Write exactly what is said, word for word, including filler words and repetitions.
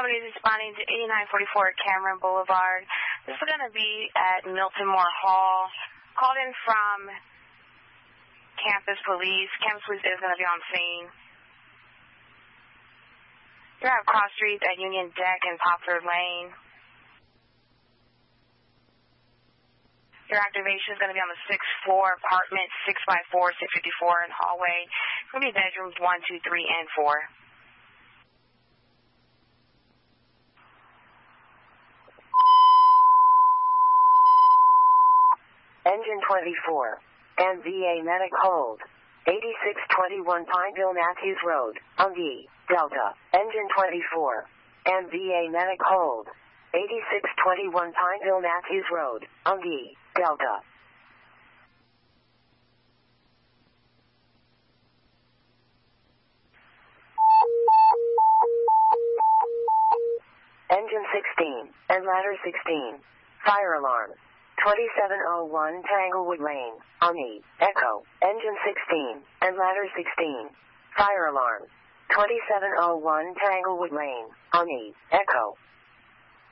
Somebody's responding to eighty-nine forty-four Cameron Boulevard. This is going to be at Milton Moore Hall. Called in from Campus Police. Campus Police is going to be on scene. You're at cross streets at Union Deck and Poplar Lane. Your activation is going to be on the sixth floor, apartment six by four, six fifty-four in hallway. It's going to be bedrooms one, two, three, and four. Engine twenty-four. M V A Medic hold. eighty-six twenty-one Pineville Matthews Road, Ungi, Delta. Engine twenty-four. M V A Medic hold. eighty-six twenty-one Pineville Matthews Road, Ungi, Delta. Engine sixteen, and ladder sixteen. Fire alarm. twenty-seven oh one Tanglewood Lane, Ungi, Echo. Engine sixteen, and ladder sixteen. Fire alarm. twenty-seven oh one Tanglewood Lane, Ungi, Echo.